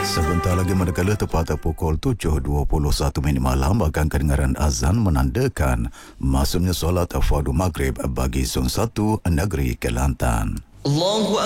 Sebentar lagi manakala tepat pukul 7.21 malam akan kedengaran azan menandakan masuknya solat fardu maghrib bagi Zon 1 Negeri Kelantan.